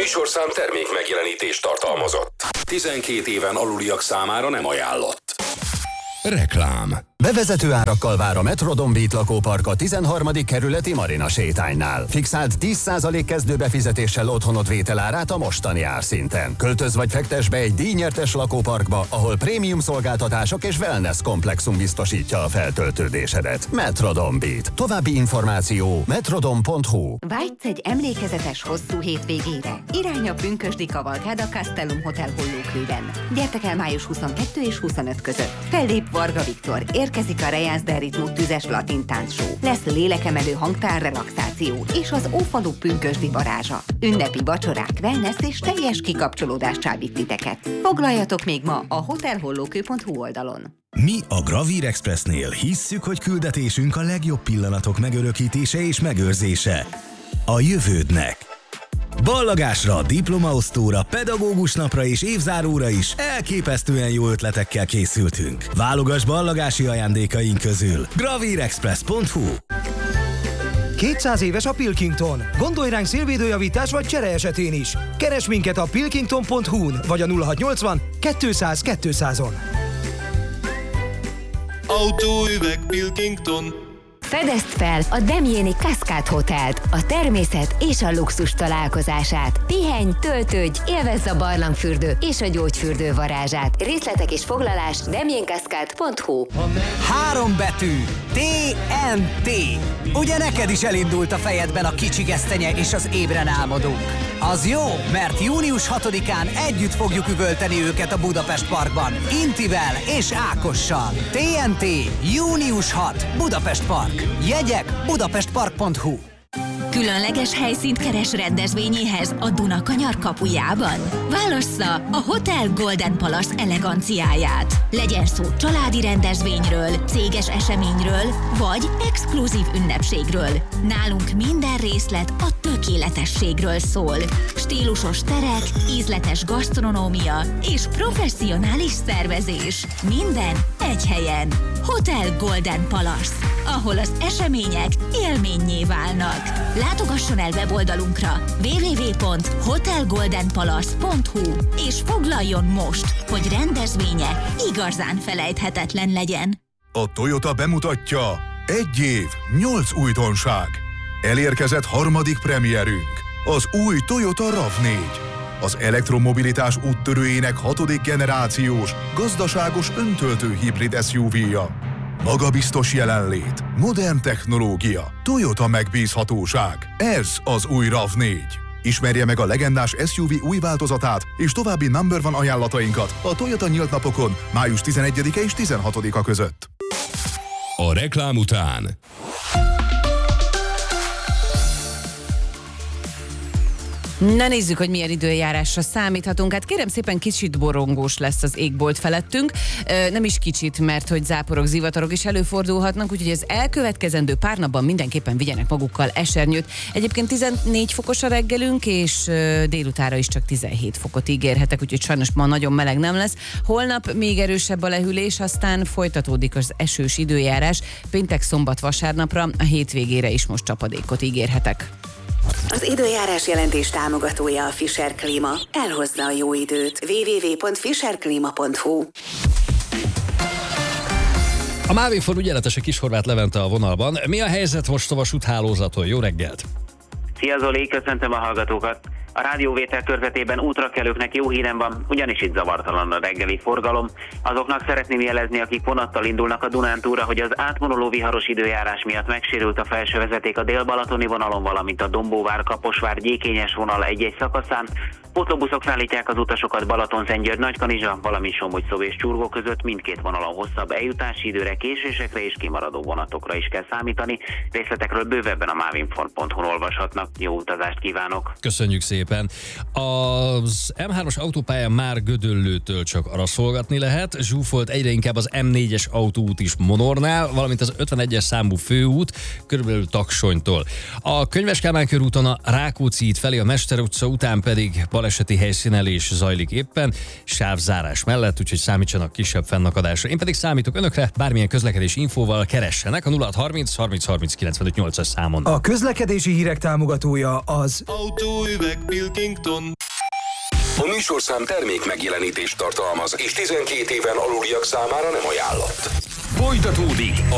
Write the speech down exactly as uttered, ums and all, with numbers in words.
műsorszám termék megjelenítést tartalmazott. tizenkét éven aluliak számára nem ajánlott. Reklám. Bevezető árakkal vár a Metrodon Beat lakópark a tizenharmadik kerületi Marina sétánynál. Fixált tíz százalék kezdőbefizetéssel otthonod vételárát a mostani árszinten. Költöz vagy fektes be egy díjnyertes lakóparkba, ahol prémium szolgáltatások és wellness komplexum biztosítja a feltöltődésedet. Metrodon Beat. További információ metrodon pont hu. Vágysz egy emlékezetes hosszú hétvégére? Irány a pünkösdi kavalkád a Castellum Hotel Hollókőben. Gyertek el május huszonkettő és huszonöt között. Fellép Varga Viktor, érkezik a Rejász de ritmus tüzes latin táncshow. Lesz lélekemelő hangtár relaxáció és az Ófalu pünkösdi varázsa. Ünnepi vacsorák, wellness és teljes kikapcsolódás csábít titeket. Foglaljatok még ma a hotel hollókő pont hu oldalon. Mi a Gravír Expressnél hisszük, hogy küldetésünk a legjobb pillanatok megörökítése és megőrzése a jövődnek. Ballagásra, diplomaosztóra, pedagógus napra és évzáróra is elképesztően jó ötletekkel készültünk. Válogass ballagási ajándékaink közül. gravír express pont hu. kétszáz éves a Pilkington. Gondolj ránk szélvédőjavítás vagy csere esetén is. Keres minket a pilkington pont hu-n vagy a nulla hatszáznyolcvan kétszáz kétszázon. Autóüveg Pilkington. Fedezd fel a Demjéni Cascade Hotelt, a természet és a luxus találkozását. Pihenj, töltődj, élvezz a barlangfürdő és a gyógyfürdő varázsát. Részletek és foglalás demjén cascade pont hu. Három betű. té en té. Ugye neked is elindult a fejedben a kicsi gesztenye és az ébren álmodók? Az jó, mert június hatodikán együtt fogjuk üvölteni őket a Budapest Parkban. Intivel és Ákossal. té en té. június hatodika. Budapest Park. Jegyek budapestpark pont hu. Különleges helyszínt keres rendezvényéhez a Dunakanyar kapujában? Válassza a Hotel Golden Palace eleganciáját. Legyen szó családi rendezvényről, céges eseményről, vagy exkluzív ünnepségről. Nálunk minden részlet a tökéletességről szól. Stílusos terek, ízletes gasztronómia és professzionális szervezés. Minden egy helyen. Hotel Golden Palace, ahol az események élménnyé válnak. Látogasson el weboldalunkra double-u double-u double-u pont hotel golden palace pont hu és foglaljon most, hogy rendezvénye igazán felejthetetlen legyen. A Toyota bemutatja egy év, nyolc újdonság. Elérkezett harmadik premierünk, az új Toyota rav négy. Az elektromobilitás úttörőjének hatodik generációs, gazdaságos öntöltő hibrid es u vé-ja. Magabiztos jelenlét, modern technológia, Toyota megbízhatóság. Ez az új rav négy. Ismerje meg a legendás es u vé új változatát és további number one ajánlatainkat a Toyota nyílt napokon május tizenegyedike és tizenhatodika között. A reklám után... Na nézzük, hogy milyen időjárásra számíthatunk. Hát kérem szépen, kicsit borongós lesz az égbolt felettünk. Nem is kicsit, mert hogy záporok, zivatarok is előfordulhatnak, úgyhogy az elkövetkezendő pár napban mindenképpen vigyenek magukkal esernyőt. Egyébként tizennégy fokos a reggelünk, és délutára is csak tizenhét fokot ígérhetek, úgyhogy sajnos ma nagyon meleg nem lesz. Holnap még erősebb a lehűlés, aztán folytatódik az esős időjárás. Péntek, szombat, vasárnapra, a hétvégére is most csapadékot ígérhetek. Az időjárás jelentés támogatója a Fischer Klíma. Elhozza a jó időt. double-u double-u double-u pont fischer klíma pont hu. A Mávinfor ügyeletes a Kishorváth Levente a vonalban. Mi a helyzet most a vasúthálózaton? Jó reggelt! Szia Zoli, köszöntöm a hallgatókat! A rádióvétel körzetében útrakelőknek jó hírem van, ugyanis itt zavartalan a reggeli forgalom. Azoknak szeretném jelezni, akik vonattal indulnak a Dunántúra, hogy az átmoluló viharos időjárás miatt megsérült a felső vezeték a dél-balatoni vonalon, valamint a Dombóvár-Kaposvár-Gyékényes vonal egy-egy szakaszán. Pótlóbuszok szállítják az utasokat Balaton-Szentgyörgy-Nagykanizsa, valamint Somogy-Szó és Csurgó között. Mindkét vonalon hosszabb eljutási időre, késésekre és kimaradó vonatokra is kell számítani. Részletekről bővebben a mávinfor pont hu-n olvashatnak. Jó utazást kívánok! Köszönjük szépen! Az em hármas autópályán már Gödöllőtől csak arra szolgatni lehet. Zsúfolt egyre inkább az em négyes autóút is Monornál, valamint az ötvenegyes számú főút körülbelül Taksonytól. A Könyves Kálmán körúton a Rákóczi híd felé, a Mester utca után pedig baleseti helyszínelés zajlik éppen, sávzárás mellett, úgyhogy számítsanak kisebb fennakadásra. Én pedig számítok önökre, bármilyen közlekedési infóval keressenek a nulla hat harminc harminc harminc kilencvenöt nyolcas számon. A közlekedési hírek támogatója az Autóüveg Pilkington. A műsorszám termék megjelenítést tartalmaz, és tizenkét éven aluliak számára nem ajánlott. Folytatódik